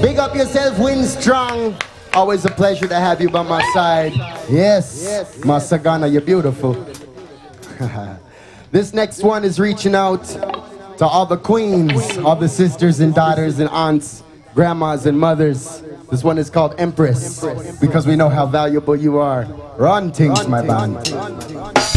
Big up yourself, Win Strong. Always a pleasure to have you by my side. Yes, Masagana, you're beautiful. This next one is reaching out to all the queens, all the sisters and daughters and aunts, grandmas and mothers. This one is called Empress, because we know how valuable you are. Run things, my band.